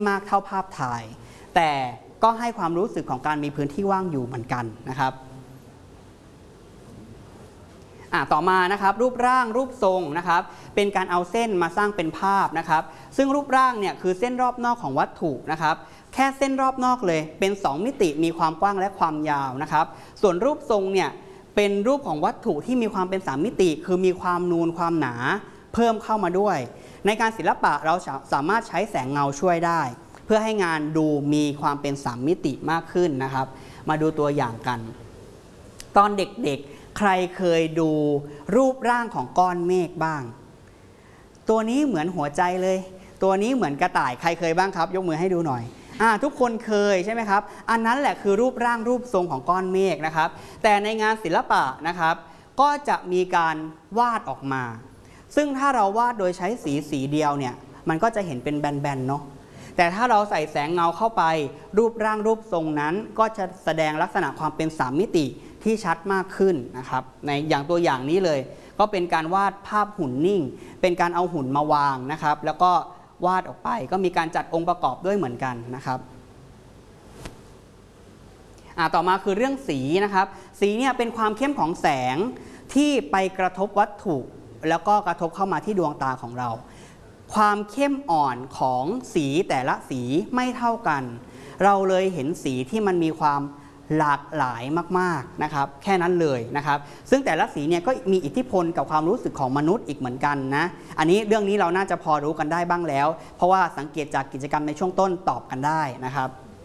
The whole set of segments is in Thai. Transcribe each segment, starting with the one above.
มากเท่าภาพถ่ายแต่ก็ให้ความรู้สึกของการมีพื้นที่ว่างอยู่เหมือนกันนะครับต่อมานะครับรูปร่างรูปทรงนะครับเป็นการเอาเส้นมาสร้างเป็นภาพนะครับซึ่งรูปร่างเนี่ยคือเส้นรอบนอกของวัตถุนะครับแค่เส้นรอบนอกเลยเป็น2มิติมีความกว้างและความยาวนะครับส่วนรูปทรงเนี่ยเป็นรูปของวัตถุที่มีความเป็น3มิติคือมีความนูนความหนาเพิ่มเข้ามาด้วยในการศิลปะเราสามารถใช้แสงเงาช่วยได้เพื่อให้งานดูมีความเป็น3มิติมากขึ้นนะครับมาดูตัวอย่างกันตอนเด็กๆใครเคยดูรูปร่างของก้อนเมฆบ้างตัวนี้เหมือนหัวใจเลยตัวนี้เหมือนกระต่ายใครเคยบ้างครับยกมือให้ดูหน่อยทุกคนเคยใช่ไหมครับอันนั้นแหละคือรูปร่างรูปทรงของก้อนเมฆนะครับแต่ในงานศิลปะนะครับก็จะมีการวาดออกมาซึ่งถ้าเราวาดโดยใช้สีเดียวเนี่ยมันก็จะเห็นเป็นแบนๆเนาะแต่ถ้าเราใส่แสงเงาเข้าไปรูปร่างรูปทรงนั้นก็จะแสดงลักษณะความเป็น3มิติที่ชัดมากขึ้นนะครับในอย่างตัวอย่างนี้เลยก็เป็นการวาดภาพหุ่นนิ่งเป็นการเอาหุ่นมาวางนะครับแล้วก็วาดออกไปก็มีการจัดองค์ประกอบด้วยเหมือนกันนะครับต่อมาคือเรื่องสีนะครับสีเนี่ยเป็นความเข้มของแสงที่ไปกระทบวัตถุแล้วก็กระทบเข้ามาที่ดวงตาของเราความเข้มอ่อนของสีแต่ละสีไม่เท่ากันเราเลยเห็นสีที่มันมีความหลากหลายมากๆนะครับแค่นั้นเลยนะครับซึ่งแต่ละสีเนี่ยก็มีอิทธิพลกับความรู้สึกของมนุษย์อีกเหมือนกันนะอันนี้เรื่องนี้เราน่าจะพอรู้กันได้บ้างแล้วเพราะว่าสังเกตจากกิจกรรมในช่วงต้นตอบกันได้นะครับ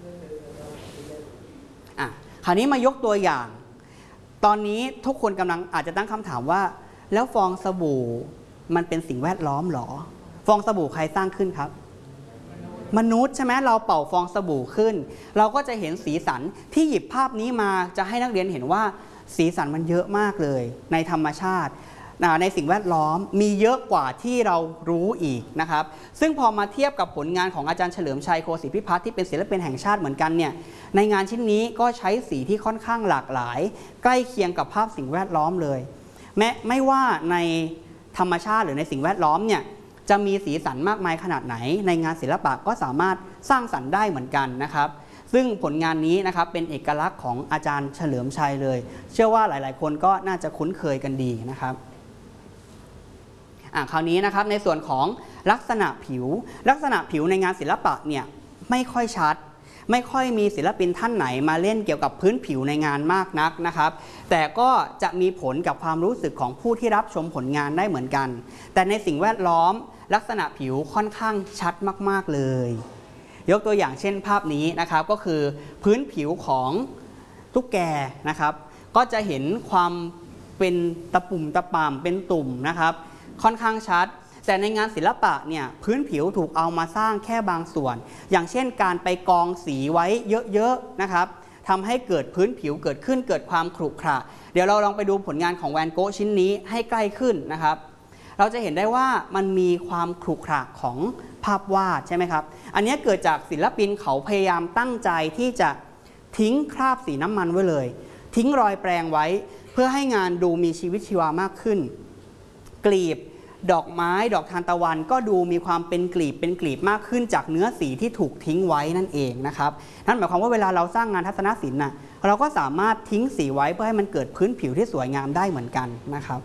คราวนี้มายกตัวอย่างตอนนี้ทุกคนกำลังอาจจะตั้งคำถามว่าแล้วฟองสบู่มันเป็นสิ่งแวดล้อมหรอฟองสบู่ใครสร้างขึ้นครับมนุษย์ใช่ไหมเราเป่าฟองสบู่ขึ้นเราก็จะเห็นสีสันที่หยิบภาพนี้มาจะให้นักเรียนเห็นว่าสีสันมันเยอะมากเลยในธรรมชาติในสิ่งแวดล้อมมีเยอะกว่าที่เรารู้อีกนะครับซึ่งพอมาเทียบกับผลงานของอาจารย์เฉลิมชัยโคศิพิพัฒน์ที่เป็นศิลปินแห่งชาติเหมือนกันเนี่ยในงานชิ้นนี้ก็ใช้สีที่ค่อนข้างหลากหลายใกล้เคียงกับภาพสิ่งแวดล้อมเลยไม่ว่าในธรรมชาติหรือในสิ่งแวดล้อมเนี่ยจะมีสีสันมากมายขนาดไหนในงานศิลปะก็สามารถสร้างสรรค์ได้เหมือนกันนะครับซึ่งผลงานนี้นะครับเป็นเอกลักษณ์ของอาจารย์เฉลิมชัยเลยเชื่อว่าหลายๆคนก็น่าจะคุ้นเคยกันดีนะครับคราวนี้นะครับในส่วนของลักษณะผิวในงานศิลปะเนี่ยไม่ค่อยชัดไม่ค่อยมีศิลปินท่านไหนมาเล่นเกี่ยวกับพื้นผิวในงานมากนักนะครับแต่ก็จะมีผลกับความรู้สึกของผู้ที่รับชมผลงานได้เหมือนกันแต่ในสิ่งแวดล้อมลักษณะผิวค่อนข้างชัดมากๆเลยยกตัวอย่างเช่นภาพนี้นะครับก็คือพื้นผิวของตุ๊กแกนะครับก็จะเห็นความเป็นตะปุ่มตะปามเป็นตุ่มนะครับค่อนข้างชัดแต่ในงานศิลปะเนี่ยพื้นผิวถูกเอามาสร้างแค่บางส่วนอย่างเช่นการไปกองสีไว้เยอะๆนะครับทำให้เกิดพื้นผิวเกิดความขรุขระเดี๋ยวเราลองไปดูผลงานของแวนโก๊ะชิ้นนี้ให้ใกล้ขึ้นนะครับเราจะเห็นได้ว่ามันมีความขรุขระของภาพวาดใช่ไหมครับอันนี้เกิดจากศิลปินเขาพยายามตั้งใจที่จะทิ้งคราบสีน้ำมันไว้เลยทิ้งรอยแปรงไว้เพื่อให้งานดูมีชีวิตชีวามากขึ้นกลีบดอกไม้ดอกทานตะวันก็ดูมีความเป็นกลีบมากขึ้นจากเนื้อสีที่ถูกทิ้งไว้นั่นเองนะครับนั่นหมายความว่าเวลาเราสร้างงานทัศนศิลป์เราก็สามารถทิ้งสีไว้เพื่อให้มันเกิดพื้นผิวที่สวยงามได้เหมือนกันนะครับ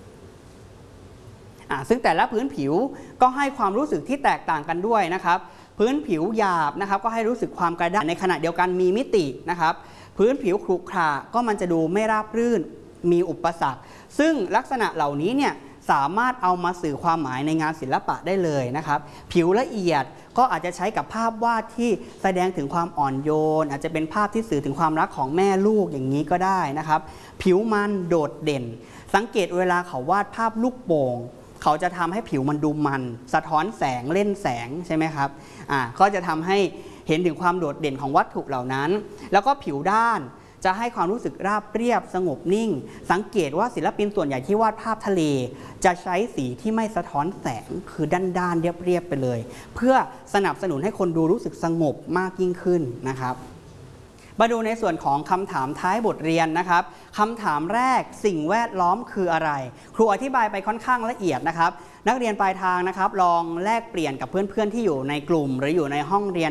ซึ่งแต่ละพื้นผิวก็ให้ความรู้สึกที่แตกต่างกันด้วยนะครับพื้นผิวหยาบนะครับก็ให้รู้สึกความกระด้างในขณะเดียวกันมีมิตินะครับพื้นผิวขรุขระก็มันจะดูไม่ราบรื่นมีอุปสรรคซึ่งลักษณะเหล่านี้เนี่ยสามารถเอามาสื่อความหมายในงานศิลปะได้เลยนะครับผิวละเอียดก็อาจจะใช้กับภาพวาดที่แสดงถึงความอ่อนโยนอาจจะเป็นภาพที่สื่อถึงความรักของแม่ลูกอย่างนี้ก็ได้นะครับผิวมันโดดเด่นสังเกตเวลาเขาวาดภาพลูกโป่งเขาจะทำให้ผิวมันดูมันสะท้อนแสงเล่นแสงใช่ไหมครับก็จะทำให้เห็นถึงความโดดเด่นของวัตถุเหล่านั้นแล้วก็ผิวด้านจะให้ความรู้สึกราบเรียบสงบนิ่งสังเกตว่าศิลปินส่วนใหญ่ที่วาดภาพทะเลจะใช้สีที่ไม่สะท้อนแสงคือด้านๆเรียบๆไปเลยเพื่อสนับสนุนให้คนดูรู้สึกสงบมากยิ่งขึ้นนะครับมาดูในส่วนของคำถามท้ายบทเรียนนะครับคำถามแรกสิ่งแวดล้อมคืออะไรครูอธิบายไปค่อนข้างละเอียดนะครับนักเรียนปลายทางนะครับลองแลกเปลี่ยนกับเพื่อนๆที่อยู่ในกลุ่มหรืออยู่ในห้องเรียน